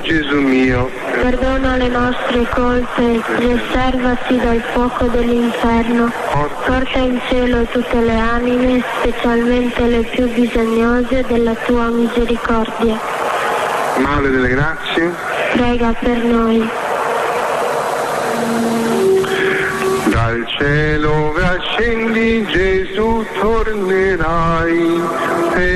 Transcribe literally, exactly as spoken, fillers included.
Gesù mio. Perdona le nostre colpe, preservaci dal fuoco dell'inferno, porta in cielo tutte le anime, specialmente le più bisognose della tua misericordia. Madre delle grazie, prega per noi. Dal cielo ove ascendi, Gesù tornerai.